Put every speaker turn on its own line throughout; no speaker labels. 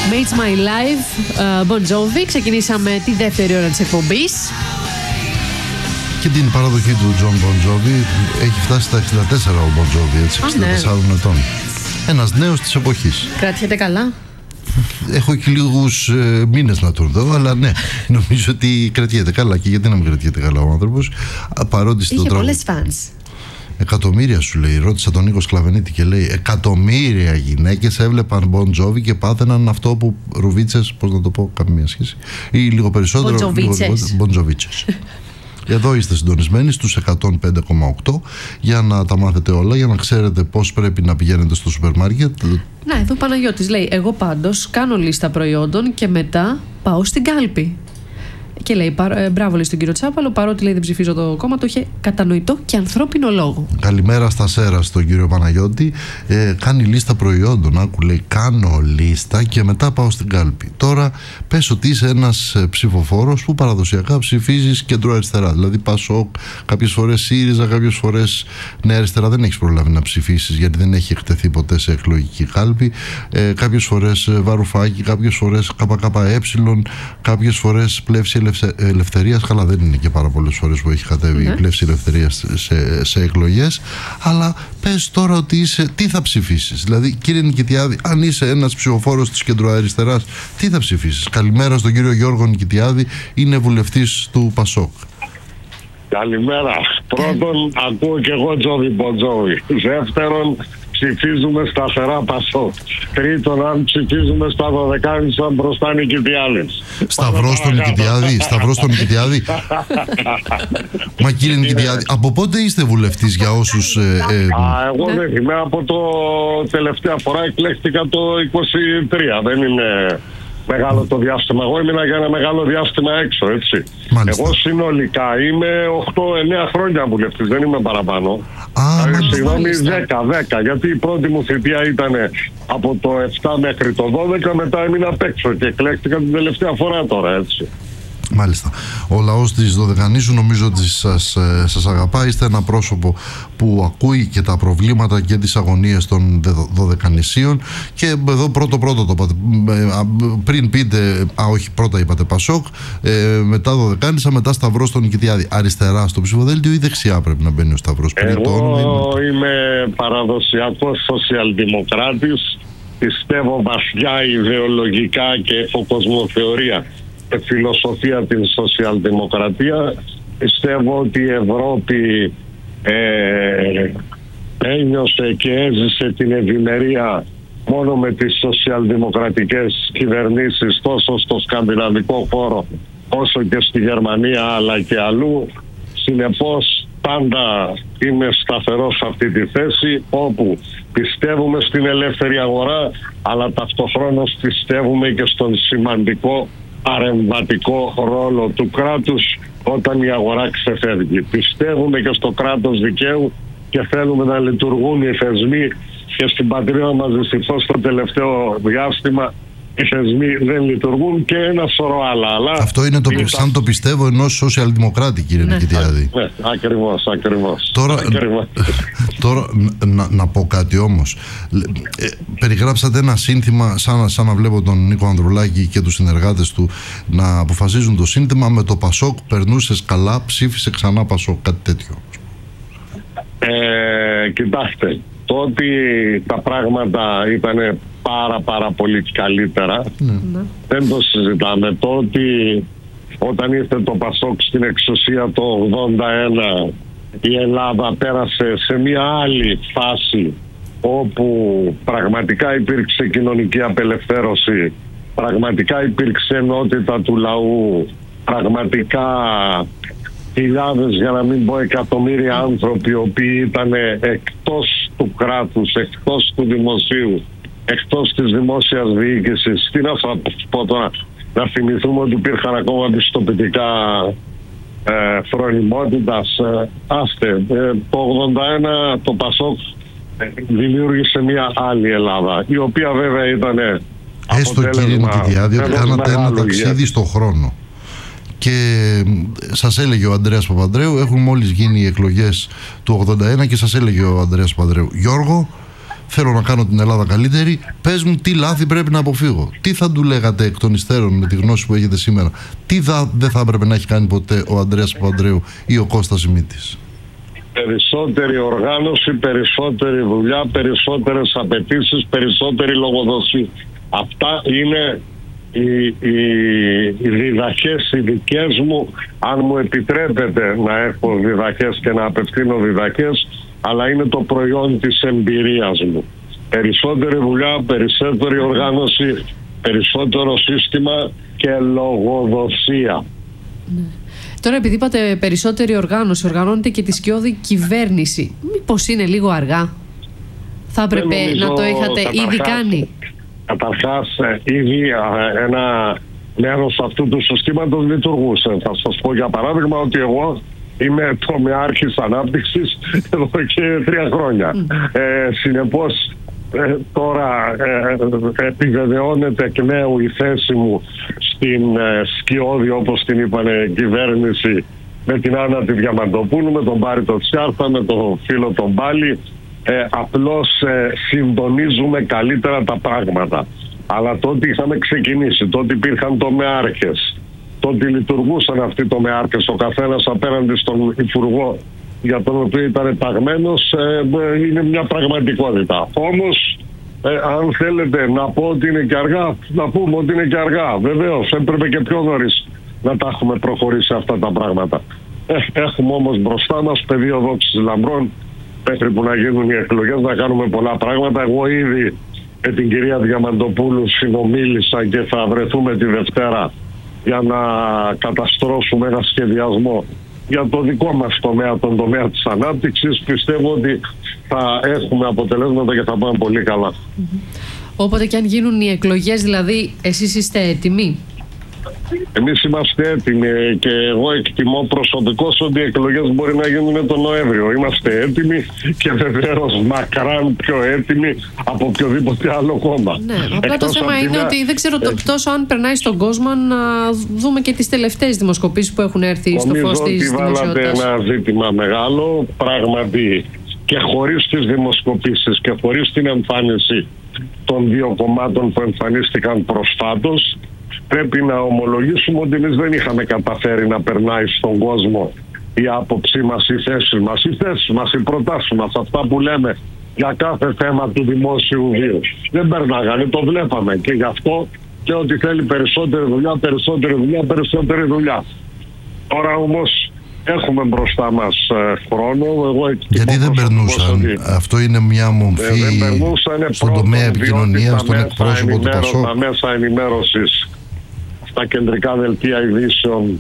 Mates My Life, Bon Jovi. Ξεκινήσαμε τη δεύτερη ώρα της εκπομπής.
Και την παραδοχή του John Bon Jovi. Έχει φτάσει στα 64 ο Bon Jovi, έτσι, 64 ετών. Ένας νέος της εποχής.
Κρατιέται καλά.
Έχω και λίγους μήνες να τον δω, αλλά ναι, νομίζω ότι κρατιέται καλά. Και γιατί να μην κρατιέται καλά ο άνθρωπος, παρότι
είχε πολλές φανς.
Εκατομμύρια σου λέει, ρώτησα τον Νίκο Σκλαβενίτη και λέει εκατομμύρια γυναίκες έβλεπαν Bon Jovi και πάθαιναν αυτό που ρουβίτσες, πώς να το πω, καμία σχέση, ή λίγο περισσότερο Bon Joviτσες. Εδώ είστε συντονισμένοι στους 105,8 για να τα μάθετε όλα, για να ξέρετε πώς πρέπει να πηγαίνετε στο σούπερ μάρκετ.
Να, εδώ ο Παναγιώτης λέει: εγώ πάντως κάνω λίστα προϊόντων και μετά πάω στην κάλπη. Και λέει: μπράβο, λέει στον κύριο Τσάπαλο, παρότι λέει δεν ψηφίζω το κόμμα, το είχε κατανοητό και ανθρώπινο λόγο.
Καλημέρα στα Σέρα στον κύριο Παναγιώτη. Κάνει λίστα προϊόντων. Άκου, λέει: κάνω λίστα και μετά πάω στην κάλπη. Τώρα πες ότι είσαι ένας ψηφοφόρος που παραδοσιακά ψηφίζεις κεντροαριστερά. Δηλαδή Πασόκ, κάποιες φορές ΣΥΡΙΖΑ, κάποιες φορές Νέα Αριστερά. Δεν έχεις προλάβει να ψηφίσεις γιατί δεν έχει εκτεθεί ποτέ σε εκλογική κάλπη. Κάποιες φορές Βαρουφάκη, κάποιες φορές ΚΚΕ, κάποιες φορές Πλεύση Ελευθερίας. Καλά, δεν είναι και πάρα πολλές φορές που έχει κατέβει η Πλεύση Ελευθερίας σε εκλογές. Αλλά πες τώρα ότι είσαι, τι θα ψηφίσεις. Δηλαδή, κύριε Νικητιάδη, αν είσαι ένας ψηφοφόρος της κεντροαριστεράς, τι θα ψηφίσεις. Καλημέρα στον κύριο Γιώργο Νικητιάδη, είναι βουλευτής του Πασόκ.
Καλημέρα. Πρώτον, ακούω και εγώ Τζόβι Μποντζόβι. Δεύτερον, ψηφίζουμε σταθερά Πασόκ. Τρίτον, αν ψηφίζουμε στα 12 μπροστά Νικητιάδης.
Σταυρός τον Νικητιάδη, Σταυρός τον Νικητιάδη. Μα κύριε Νικητιάδη, από πότε είστε βουλευτής για όσους...
Εγώ δεν είμαι, από το τελευταία φορά εκλέχτηκα το 23, δεν είναι... μεγάλο το διάστημα. Εγώ ήμουν για ένα μεγάλο διάστημα έξω, έτσι.
Μάλιστα.
Εγώ συνολικά είμαι 8-9 χρόνια βουλευτής, δεν είμαι παραπάνω. Συγγνώμη, 10, γιατί η πρώτη μου θητεία ήταν από το 7 μέχρι το 12, μετά έμεινα απ' έξω και εκλέχτηκα την τελευταία φορά τώρα, έτσι.
Μάλιστα. Ο λαός της Δωδεκανήσου νομίζω ότι σας αγαπά. Είστε ένα πρόσωπο που ακούει και τα προβλήματα και τις αγωνίες των Δωδεκανησίων. Και εδώ πρώτο το είπατε. Πριν πείτε, όχι, πρώτα είπατε Πασόκ, μετά Δωδεκάνησα, μετά Σταυρός στον Νικητιάδη. Αριστερά στο ψηφοδέλτιο ή δεξιά πρέπει να μπαίνει ο Σταυρός?
Εγώ είμαι παραδοσιακός σοσιαλδημοκράτης. Πιστεύω βαθιά ιδεολογικά και έχω κοσμοθεωρία και φιλοσοφία την σοσιαλδημοκρατία. Πιστεύω ότι η Ευρώπη ένιωσε και έζησε την ευημερία μόνο με τις σοσιαλδημοκρατικές κυβερνήσεις, τόσο στο σκανδιναβικό χώρο όσο και στη Γερμανία αλλά και αλλού. Συνεπώς πάντα είμαι σταθερός σε αυτή τη θέση, όπου πιστεύουμε στην ελεύθερη αγορά, αλλά ταυτοχρόνως πιστεύουμε και στον σημαντικό παρεμβατικό ρόλο του κράτους όταν η αγορά ξεφεύγει. Πιστεύουμε και στο κράτος δικαίου και θέλουμε να λειτουργούν οι θεσμοί, και στην πατρίδα μας δυστυχώς στο τελευταίο διάστημα οι θεσμοί δεν λειτουργούν και ένα σωρό άλλα. Αλλά
αυτό είναι σαν το πιστεύω ενός σοσιαλδημοκράτη, κύριε Νικητιάδη.
Ναι, ακριβώς.
Τώρα να πω κάτι όμως. Περιγράψατε ένα σύνθημα σαν να βλέπω τον Νίκο Ανδρουλάκη και τους συνεργάτες του να αποφασίζουν το σύνθημα με το Πασόκ περνούσες καλά, ψήφισε ξανά Πασόκ, κάτι τέτοιο.
Κοιτάξτε, το ότι τα πράγματα ήταν πάρα πολύ καλύτερα, δεν το συζητάμε. Το ότι όταν ήρθε το Πασόκ στην εξουσία το 81, η Ελλάδα πέρασε σε μια άλλη φάση όπου πραγματικά υπήρξε κοινωνική απελευθέρωση, πραγματικά υπήρξε ενότητα του λαού, πραγματικά χιλιάδες, για να μην πω εκατομμύρια άνθρωποι, οι οποίοι ήταν εκτός του κράτους, εκτός του δημοσίου, εκτός της δημόσιας διοίκησης. Τι να σας πω τώρα, να θυμηθούμε ότι υπήρχαν ακόμα πιστοποιητικά φρονιμότητας. Το 81 το Πασόκ δημιούργησε μια άλλη Ελλάδα, η οποία βέβαια ήταν
έστω, κύριε Νικητιάδη, ότι κάνατε ένα ταξίδι στον χρόνο. Και σας έλεγε ο Ανδρέας Παπανδρέου, έχουν μόλις γίνει οι εκλογές του 81 και σας έλεγε ο Ανδρέας Παπανδρέου, Γιώργο, θέλω να κάνω την Ελλάδα καλύτερη, πες μου τι λάθη πρέπει να αποφύγω. Τι θα του λέγατε εκ των υστέρων με τη γνώση που έχετε σήμερα? Τι δεν θα έπρεπε να έχει κάνει ποτέ ο Ανδρέας Παπανδρέου ή ο Κώστας Σιμίτης?
Περισσότερη οργάνωση, περισσότερη δουλειά, περισσότερες απαιτήσεις, περισσότερη λογοδοσία. Αυτά είναι οι διδαχές οι δικές μου, αν μου επιτρέπετε να έχω διδαχές και να απευθύνω διδαχές, αλλά είναι το προϊόν της εμπειρίας μου. Περισσότερη δουλειά, περισσότερη οργάνωση, περισσότερο σύστημα και λογοδοσία.
Ναι. Τώρα, επειδή είπατε περισσότερη οργάνωση, οργανώνεται και τη σκιώδη κυβέρνηση. Μήπως είναι λίγο αργά? Θα έπρεπε να το είχατε ήδη κάνει.
Καταρχάς, ήδη ένα μέρος αυτού του συστήματος λειτουργούσε. Θα σας πω για παράδειγμα ότι εγώ είμαι τομεάρχης ανάπτυξης εδώ και 3 χρόνια. Συνεπώς, τώρα επιβεβαιώνεται εκ νέου η θέση μου στην σκιώδη, όπως την είπανε, κυβέρνηση, με την Άννα τη Διαμαντοπούλου, με τον Πάρη τον Τσιάρτα, με τον φίλο τον Πάλι. Απλώς συντονίζουμε καλύτερα τα πράγματα. Αλλά τότε είχαμε ξεκινήσει, τότε υπήρχαν τομεάρχες, τότε λειτουργούσαν αυτοί οι τομεάρχες, ο καθένας απέναντι στον υπουργό για τον οποίο ήταν ταγμένος, είναι μια πραγματικότητα. Όμως, αν θέλετε να πω ότι είναι και αργά, να πούμε ότι είναι και αργά. Βεβαίως, έπρεπε και πιο νωρίς να τα έχουμε προχωρήσει αυτά τα πράγματα. Έχουμε όμως μπροστά μας πεδίο δόξης λαμπρών, μέχρι που να γίνουν οι εκλογές, να κάνουμε πολλά πράγματα. Εγώ ήδη με την κυρία Διαμαντοπούλου συνομίλησα και θα βρεθούμε τη Δευτέρα για να καταστρώσουμε ένα σχεδιασμό για το δικό μας τομέα, τον τομέα της ανάπτυξης. Πιστεύω ότι θα έχουμε αποτελέσματα και θα πάμε πολύ καλά.
Όποτε και αν γίνουν οι εκλογές, δηλαδή, εσείς είστε έτοιμοι?
Εμείς είμαστε έτοιμοι και εγώ εκτιμώ προσωπικώς ότι οι εκλογές μπορεί να γίνουν τον Νοέμβριο. Είμαστε έτοιμοι και βεβαίως μακράν πιο έτοιμοι από οποιοδήποτε άλλο κόμμα.
Ναι, απλά το θέμα είναι ότι δεν ξέρω τόσο αν περνάει στον κόσμο να δούμε και τις τελευταίες δημοσκοπήσεις που έχουν έρθει στο φως της δημοσιότητας.
Νομίζω ότι βάλατε ένα ζήτημα μεγάλο, πράγματι, και χωρίς τις δημοσκοπήσεις και χωρίς την εμφάνιση των 2 κομμάτων που εμφανίστηκαν προσφάτως, πρέπει να ομολογήσουμε ότι εμείς δεν είχαμε καταφέρει να περνάει στον κόσμο η άποψή μας, οι θέσεις μας, οι προτάσεις μας, αυτά που λέμε για κάθε θέμα του δημόσιου βίου. Δεν περνάγανε, το βλέπαμε, και γι' αυτό και ότι θέλει περισσότερη δουλειά, περισσότερη δουλειά, περισσότερη δουλειά. Τώρα όμως έχουμε μπροστά μας χρόνο.
Γιατί δεν περνούσαν? Ότι αυτό είναι μια μομφή στον τομέα επικοινωνίας, στον εκπρόσωπο του ΠΑΣΟΚ.
Τα μέσα ενημέρωσης, στα κεντρικά δελτία ειδήσεων,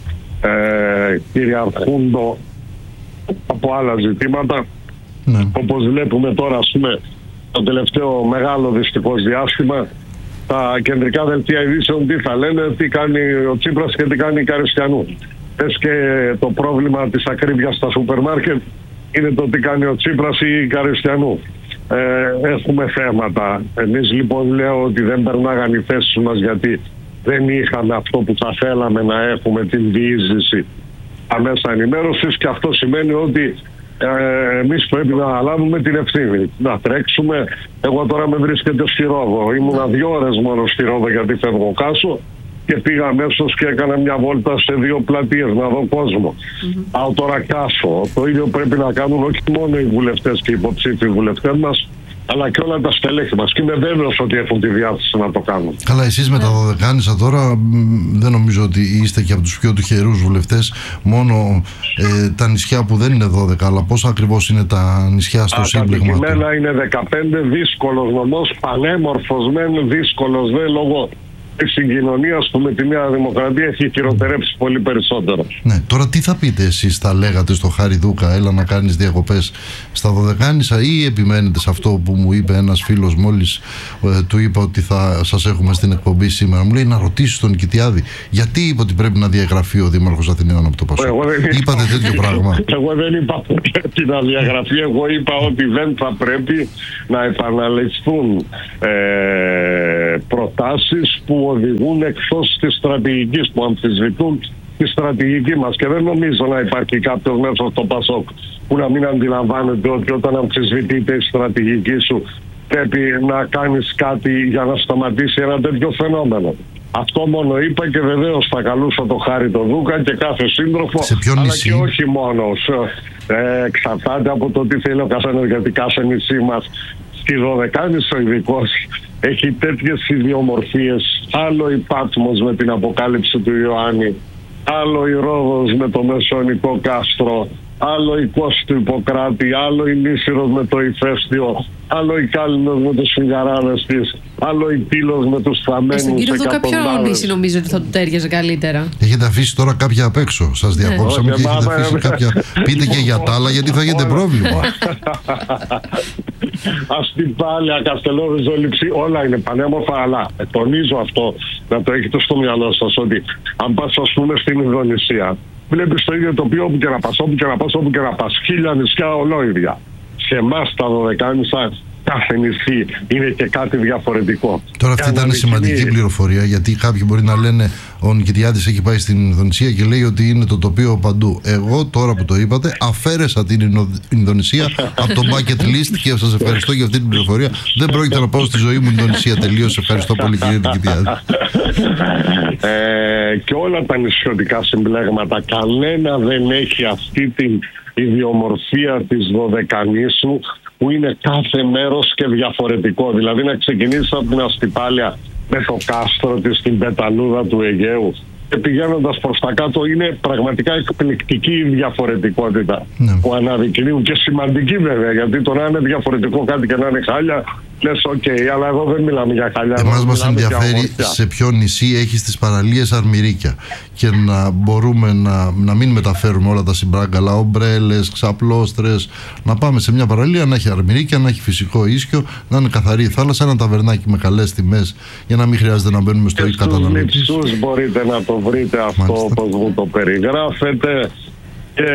κυριαρχούντο από άλλα ζητήματα. Ναι. Όπως βλέπουμε τώρα, ας πούμε, το τελευταίο μεγάλο δυστυχώς διάστημα, τα κεντρικά δελτία ειδήσεων τι θα λένε, τι κάνει ο Τσίπρας και τι κάνει η Καριστιανού. Πες και το πρόβλημα της ακρίβειας στα σούπερ μάρκετ είναι το τι κάνει ο Τσίπρας ή η Καριστιανού. Έχουμε θέματα. Εμείς λοιπόν λέω ότι δεν περνάγαν οι θέσεις μας γιατί δεν είχαμε αυτό που θα θέλαμε να έχουμε, την διείσδυση τα μέσα ενημέρωσης, και αυτό σημαίνει ότι εμείς πρέπει να αναλάβουμε την ευθύνη. Να τρέξουμε. Εγώ τώρα με βρίσκεται στη Ρόδο. Ήμουνα 2 ώρες μόνο στη Ρόδο γιατί φεύγω Κάσο και πήγα αμέσως και έκανα μια βόλτα σε 2 πλατείες να δω κόσμο. Πάω τώρα Κάσο. Το ίδιο πρέπει να κάνουν όχι μόνο οι βουλευτές και οι υποψήφοι βουλευτές μας, αλλά και όλα τα στελέχη μας. Και είμαι βέβαιος ότι έχουν τη διάθεση να το κάνουν.
Καλά, εσείς με τα Δωδεκάνησα τώρα δεν νομίζω ότι είστε και από τους πιο τυχερούς βουλευτές. Μόνο τα νησιά που δεν είναι 12, αλλά πόσα ακριβώς είναι τα νησιά στο σύμπλεγμα?
Αντικειμένα είναι 15, δύσκολος νομός, πανέμορφος μεν, δύσκολος δε, λόγω της συγκοινωνίας που με τη Νέα Δημοκρατία έχει χειροτερέψει πολύ περισσότερο.
Ναι, τώρα τι θα πείτε εσείς, θα λέγατε στο Χάρη Δούκα, έλα να κάνεις διακοπές στα Δωδεκάνησα, ή επιμένετε σε αυτό που μου είπε ένας φίλος μόλις του είπα ότι θα σας έχουμε στην εκπομπή σήμερα? Μου λέει να ρωτήσεις τον Κιτιάδη γιατί είπε ότι πρέπει να διαγραφεί ο Δήμαρχος Αθηναίων από το ΠΑΣΟΚ. Είπατε τέτοιο πράγμα?
Εγώ δεν είπα ότι να διαγραφεί. Εγώ είπα ότι δεν θα πρέπει να επαναληφθούν προτάσεις που οδηγούν εκτός της στρατηγικής, που αμφισβητούν τη στρατηγική μας. Και δεν νομίζω να υπάρχει κάποιος μέσα στο ΠΑΣΟΚ που να μην αντιλαμβάνεται ότι όταν αμφισβητείται η στρατηγική σου πρέπει να κάνεις κάτι για να σταματήσει ένα τέτοιο φαινόμενο. Αυτό μόνο είπα, και βεβαίως θα καλούσα το Χάρη το Δούκα και κάθε σύντροφο, αλλά και όχι μόνος. Εξαρτάται από το τι θέλει ο καθένας, γιατί κάθε νησί μας στη Δωδεκάνησο ειδικός έχει τέτοιες ιδιομορφίες. Άλλο η Πάτμος με την αποκάλυψη του Ιωάννη, άλλο η Ρόδος με το Μεσαιωνικό κάστρο, άλλο η Κώστη του Ιπποκράτη, άλλο η Λύσυρος με το Ηφαίστειο, άλλο η Κάλυμνος με τους φιγαράδες της, άλλο η Πύλος με τους θαμμένους.
Στον κύριο Δούκα ποιο νησί νομίζω ότι θα του τέριαζε καλύτερα?
Έχετε αφήσει τώρα κάποια απ' έξω. Σας διακόψαμε και έχετε αφήσει κάποια. Πείτε και για τα άλλα, γιατί θα έχετε πρόβλημα.
Αστυπάλαια, Καστελόριζο, Λειψή, όλα είναι πανέμορφα, αλλά τονίζω αυτό, να το έχετε στο μυαλό σας, ότι αν πας ας πούμε στην Ινδονησία, βλέπεις το ίδιο τοπίο όπου και να πας, όπου και να πας, όπου και να πας. 1000 νησιά ολόιδια. Σε εμάς τα Δωδεκάνησα κάθε νησί είναι και κάτι διαφορετικό.
Τώρα αυτή ήταν σημαντική πληροφορία, γιατί κάποιοι μπορεί να λένε ο Νικητιάδης έχει πάει στην Ινδονησία και λέει ότι είναι το τοπίο παντού. Εγώ τώρα που το είπατε αφαίρεσα την Ινδονησία από το bucket list και σας ευχαριστώ για αυτή την πληροφορία. Δεν πρόκειται να πάω στη ζωή μου Ινδονησία τελείως. Ευχαριστώ πολύ κύριε Νικητιάδη.
Και όλα τα νησιωτικά συμπλέγματα, κανένα δεν έχει αυτή την ιδιομορφία της Δωδεκανήσου που είναι κάθε μέρος και διαφορετικό. Δηλαδή να ξεκινήσεις από την Αστυπάλαια με το κάστρο της, την πεταλούδα του Αιγαίου, και πηγαίνοντας προς τα κάτω είναι πραγματικά εκπληκτική η διαφορετικότητα που αναδεικνύουν, και σημαντική βέβαια, γιατί το να είναι διαφορετικό κάτι και να είναι χάλια, λες αλλά εδώ δεν μιλάμε για χάλια.
Εμάς μας ενδιαφέρει σε ποιο νησί έχει στις παραλίες αρμυρίκια και να μπορούμε να μην μεταφέρουμε όλα τα συμπράγκαλα, ομπρέλες, ξαπλώστρες, να πάμε σε μια παραλία να έχει αρμυρίκια, να έχει φυσικό ίσιο, να είναι καθαρή η θάλασσα, ένα ταβερνάκι με καλές τιμές για να μην χρειάζεται να μπαίνουμε στο ή καταναλωτή.
Στους μπορείτε να το βρείτε αυτό όπως μου το περιγράφετε, και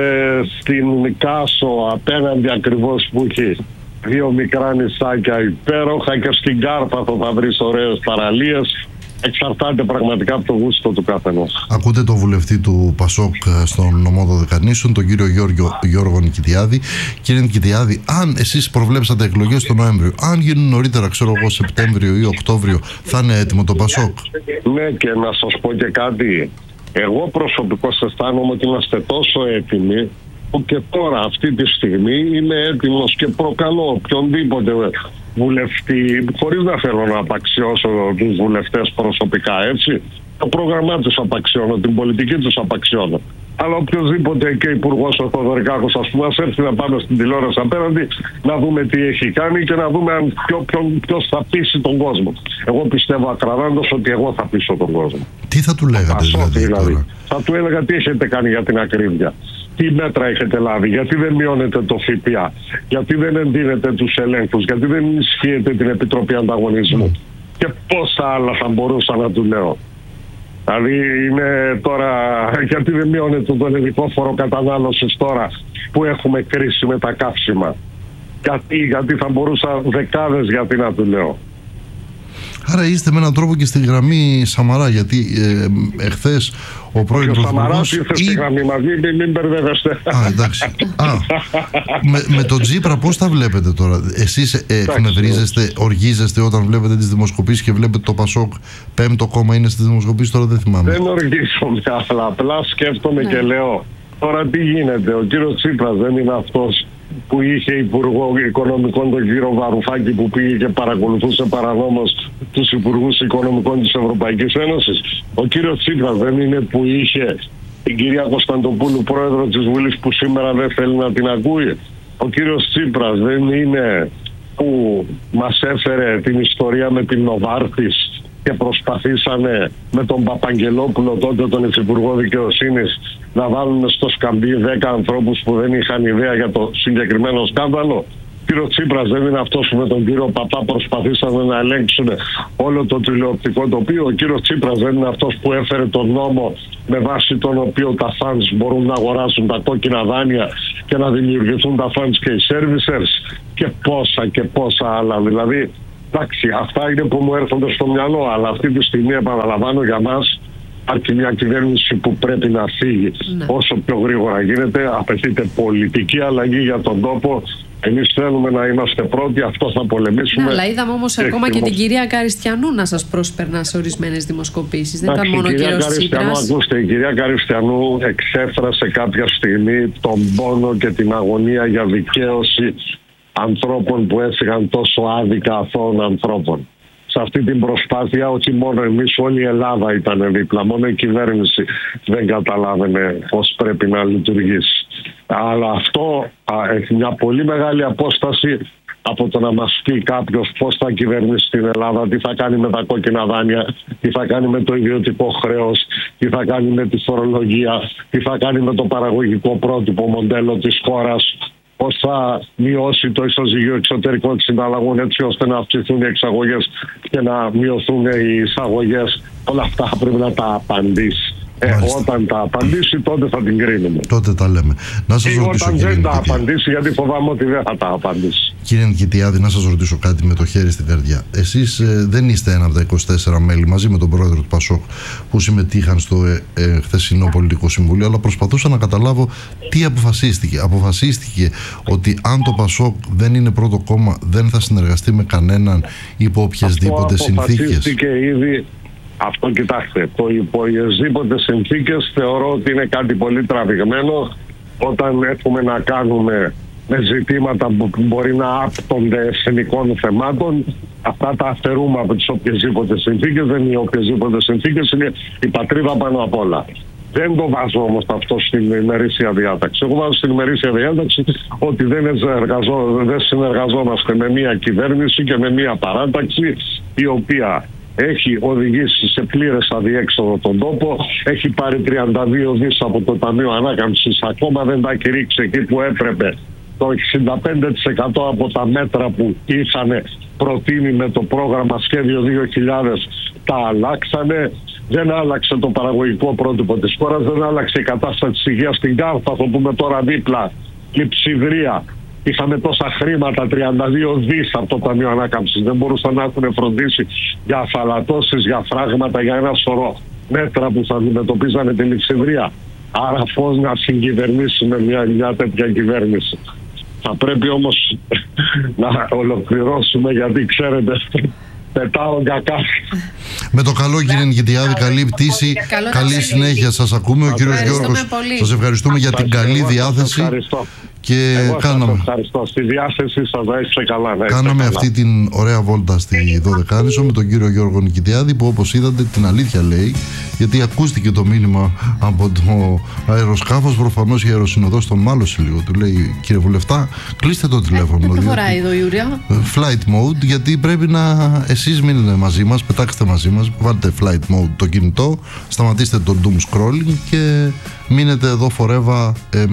στην Κάσο απέναντι ακριβώς που έχει 2 μικρά νησάκια υπέροχα, και στην Κάρπαθο θα βρεις ωραίες παραλίες. Εξαρτάται πραγματικά από το γούστο του καθενός.
Ακούτε το βουλευτή του ΠΑΣΟΚ στον νομό Δωδεκανήσων, τον κύριο Γιώργο Νικητιάδη. Κύριε Νικητιάδη, αν εσείς προβλέψατε εκλογές τον Νοέμβριο, αν γίνουν νωρίτερα, ξέρω εγώ, Σεπτέμβριο ή Οκτώβριο, θα είναι έτοιμο το ΠΑΣΟΚ?
Ναι, και να σας πω και κάτι. Εγώ προσωπικώς αισθάνομαι ότι είμαστε τόσο έτοιμοι που και τώρα αυτή τη στιγμή είμαι έτοιμος και προκαλώ οποιονδήποτε βουλευτή, χωρίς να θέλω να απαξιώσω τους βουλευτές προσωπικά, έτσι, το πρόγραμμά τους απαξιώνω, την πολιτική τους απαξιώνω, αλλά οποιοδήποτε και υπουργός ο Θοδωρικάκος, ας πούμε, ας έρθει να πάμε στην τηλεόραση απέναντι να δούμε τι έχει κάνει και να δούμε αν ποιος θα πείσει τον κόσμο. Εγώ πιστεύω ακραδάντως ότι εγώ θα πείσω τον κόσμο.
Τι θα του λέγατε δηλαδή?
Θα του έλεγα τι έχετε κάνει για την ακρίβεια, τι μέτρα έχετε λάβει, γιατί δεν μειώνετε το ΦΠΑ, γιατί δεν εντείνετε τους ελέγχους, γιατί δεν ενισχύετε την Επιτροπή Ανταγωνισμού και πόσα άλλα θα μπορούσα να του λέω. Δηλαδή είναι τώρα, γιατί δεν μειώνετε τον ελληνικό φόρο κατανάλωσης τώρα που έχουμε κρίση με τα καύσιμα, γιατί θα μπορούσα δεκάδες γιατί να του λέω.
Άρα είστε με έναν τρόπο και στη γραμμή Σαμαρά, γιατί εχθές ο πρώην Πρωθυπουργός... Ο Σαμαράς
ήρθε στη γραμμή μαζί, μην μπερδεύεστε.
Εντάξει. Με τον Τσίπρα πώς τα βλέπετε τώρα? Εσείς εκνευρίζεστε, οργίζεστε όταν βλέπετε τις δημοσκοπήσεις και βλέπετε το ΠΑΣΟΚ 5ο κόμμα είναι στις δημοσκοπήσεις, τώρα δεν θυμάμαι.
Δεν οργίζομαι, αλλά απλά σκέφτομαι και λέω, τώρα τι γίνεται, ο κύριος Τσίπρας δεν είναι αυτός που είχε υπουργό οικονομικών τον κύριο Βαρουφάκη που πήγε και παρακολουθούσε παρανόμως τους υπουργούς οικονομικών της Ευρωπαϊκής Ένωσης? Ο κύριος Τσίπρας δεν είναι που είχε την κυρία Κωνσταντοπούλου, πρόεδρο της Βουλής, που σήμερα δεν θέλει να την ακούει? Ο κύριος Τσίπρας δεν είναι που μας έφερε την ιστορία με την Νοβάρτης και προσπαθήσανε με τον Παπαγγελόπουλο, τότε τον Υφυπουργό Δικαιοσύνης, να βάλουν στο σκαμπί 10 ανθρώπους που δεν είχαν ιδέα για το συγκεκριμένο σκάνδαλο? Ο κύριο Τσίπρας δεν είναι αυτός που με τον κύριο Παπά προσπαθήσανε να ελέγξουν όλο το τηλεοπτικό τοπίο? Ο κύριος Τσίπρας δεν είναι αυτός που έφερε τον νόμο με βάση τον οποίο τα funds μπορούν να αγοράσουν τα κόκκινα δάνεια και να δημιουργηθούν τα funds και οι servicers, και πόσα άλλα? Δηλαδή, εντάξει, αυτά είναι που μου έρχονται στο μυαλό, αλλά αυτή τη στιγμή, επαναλαμβάνω, για μας υπάρχει μια κυβέρνηση που πρέπει να φύγει όσο πιο γρήγορα γίνεται. Απαιτείται πολιτική αλλαγή για τον τόπο. Εμείς θέλουμε να είμαστε πρώτοι, αυτό θα πολεμήσουμε.
Ναι, αλλά είδαμε όμως ακόμα και την κυρία Καριστιανού να σας προσπερνά σε ορισμένες δημοσκοπήσεις. Δεν ήταν μόνο ο κύριος Τσίπρας.
Ακούστε, η κυρία Καριστιανού εξέφρασε κάποια στιγμή τον πόνο και την αγωνία για δικαίωση ανθρώπων που έφυγαν τόσο άδικα αθώων ανθρώπων. Σε αυτή την προσπάθεια όχι μόνο εμείς, όλη η Ελλάδα ήταν δίπλα. Μόνο η κυβέρνηση δεν καταλάβαινε πώς πρέπει να λειτουργήσει. Αλλά αυτό έχει μια πολύ μεγάλη απόσταση από το να μας πει κάποιος πώς θα κυβερνήσει την Ελλάδα, τι θα κάνει με τα κόκκινα δάνεια, τι θα κάνει με το ιδιωτικό χρέος, τι θα κάνει με τη φορολογία, τι θα κάνει με το παραγωγικό πρότυπο μοντέλο της χώρας, πώς θα μειώσει το ισοζύγιο εξωτερικών συναλλαγών έτσι ώστε να αυξηθούν οι εξαγωγές και να μειωθούν οι εισαγωγές. Όλα αυτά πρέπει να τα απαντήσει. Όταν τα απαντήσει, τότε θα την κρίνουμε.
Τότε τα λέμε. Να σας ρωτήσω,
όταν δεν τα απαντήσει, γιατί φοβάμαι ότι δεν θα τα απαντήσει.
Κύριε Νικητιάδη, να σας ρωτήσω κάτι με το χέρι στην καρδιά. Εσείς δεν είστε ένα από τα 24 μέλη μαζί με τον πρόεδρο του ΠΑΣΟΚ που συμμετείχαν στο χθεσινό πολιτικό συμβούλιο, αλλά προσπαθούσα να καταλάβω τι αποφασίστηκε. Αποφασίστηκε ότι αν το ΠΑΣΟΚ δεν είναι πρώτο κόμμα, δεν θα συνεργαστεί με κανέναν υπό οποιασδήποτε συνθήκες.
Αποφασίστηκε ήδη. Αυτό, κοιτάξτε, το υπό οποιασδήποτε συνθήκες θεωρώ ότι είναι κάτι πολύ τραβηγμένο όταν έχουμε να κάνουμε με ζητήματα που μπορεί να άπτονται εθνικών θεμάτων. Αυτά τα αφαιρούμε από τις οποιασδήποτε συνθήκες. Δεν είναι οποιασδήποτε συνθήκες, είναι η πατρίδα πάνω απ' όλα. Δεν το βάζω όμως αυτό στην ημερήσια διάταξη. Εγώ βάζω στην ημερήσια διάταξη ότι δεν συνεργαζόμαστε με μια κυβέρνηση και με μια παράταξη η οποία έχει οδηγήσει σε πλήρες αδιέξοδο τον τόπο, έχει πάρει 32 δις από το Ταμείο Ανάκαμψης, ακόμα δεν τα κηρύξει εκεί που έπρεπε. Το 65% από τα μέτρα που είχαν προτείνει με το πρόγραμμα Σχέδιο 2000 τα αλλάξανε. Δεν άλλαξε το παραγωγικό πρότυπο της χώρας, δεν άλλαξε η κατάσταση της υγείας στην Κάρπαθο, θα το πούμε τώρα δίπλα, Κυψιδρία. Είχαμε τόσα χρήματα, 32 δις από το Ταμείο Ανάκαμψης. Δεν μπορούσαν να έχουν φροντίσει για αφαλατώσεις, για φράγματα, για ένα σωρό μέτρα που θα αντιμετωπίζανε την Κυψιδρία. Άρα πώς να συγκυβερνήσουμε μια τέτοια κυβέρνηση. Θα πρέπει όμως να ολοκληρώσουμε, γιατί ξέρετε, πετάω κακά.
Με το καλό, κύριε Νικητιάδη, καλή πτήση, καλή συνέχεια. Σας ακούμε. Ο κύριος Γιώργος, σας ευχαριστούμε για την καλή διάθεση.
Ευχαριστώ.
Και
ευχαριστώ. Στη διάθεση σας, να είστε καλά.
Κάναμε αυτή την ωραία βόλτα στη Δωδεκάνησο με τον κύριο Γιώργο Νικητιάδη, που όπως είδατε την αλήθεια λέει, γιατί ακούστηκε το μήνυμα από το αεροσκάφος. Προφανώς η αεροσυνοδός τον μάλωσε λίγο. Του λέει, κύριε Βουλευτά, κλείστε το τηλέφωνο.
Δεν προχωράει εδώ, Ιουρία.
Flight mode, γιατί πρέπει να εσείς μείνετε μαζί μας, πετάξτε μαζί μας, βάλτε flight mode το κινητό, σταματήστε το doom scrolling και μείνετε εδώ φορεύα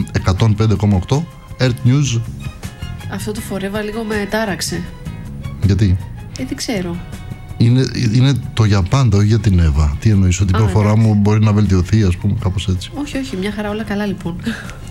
105,8 Earth News.
Αυτό το φορεύα λίγο με τάραξε.
Γιατί?
Δεν ξέρω.
Είναι το για πάντα, όχι για την Εύα. Τι εννοείς, ότι η προφορά μου μπορεί να βελτιωθεί, ας πούμε, κάπως έτσι?
Όχι, μια χαρά, όλα καλά λοιπόν.